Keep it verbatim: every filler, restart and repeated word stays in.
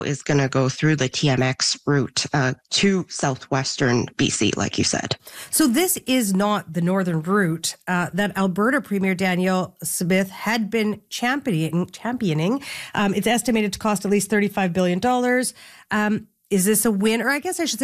is going to go through the T M X route uh, to southwestern B C, like you said. So this is not the northern route uh, that Alberta Premier Danielle Smith had been championing. championing. Um, it's estimated to cost at least thirty-five billion dollars. Um, is this a win? Or I guess I should say,